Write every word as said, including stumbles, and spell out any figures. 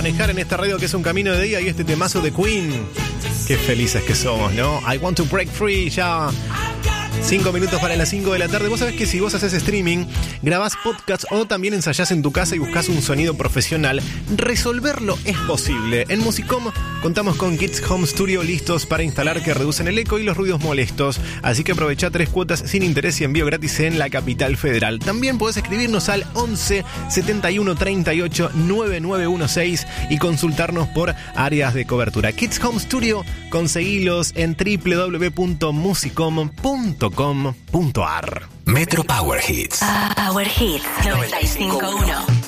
manejar en esta radio que es un camino de día y este temazo de Queen. Qué felices que somos, ¿no? I want to break free, ya. Cinco minutos para las cinco de la tarde. Vos sabés que si vos haces streaming, grabás podcast o también ensayás en tu casa y buscás un sonido profesional, resolverlo es posible. En Musicom contamos con Kids Home Studio listos para instalar que reducen el eco y los ruidos molestos. Así que aprovecha tres cuotas sin interés y envío gratis en la Capital Federal. También podés escribirnos al once setenta y uno treinta y ocho noventa y nueve dieciséis y consultarnos por áreas de cobertura. Kids Home Studio, conseguilos en doble u doble u doble u punto musicom punto com punto a r. Metro Power Hits. Power Hits noventa y cinco punto uno.